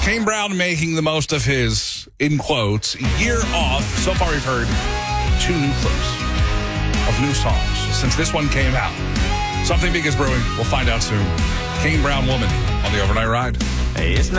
Kane Brown making the most of his, in quotes, year off. So far, we've heard 2 new clips of new songs since this one came out. Something big is brewing. We'll find out soon. Kane Brown Woman on the Overnight Ride. Hey, it's not